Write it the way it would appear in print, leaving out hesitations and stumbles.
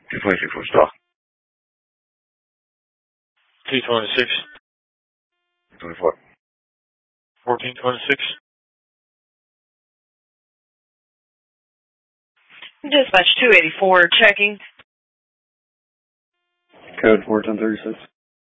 226 stop. 226. 24. 1426. Dispatch 284 checking. Code 1436.